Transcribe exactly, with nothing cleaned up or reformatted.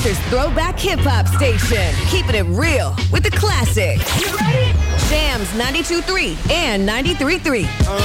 Lancaster's throwback hip-hop station. Keeping it real with the classics. You ready? Jams ninety-two point three and ninety-three point three.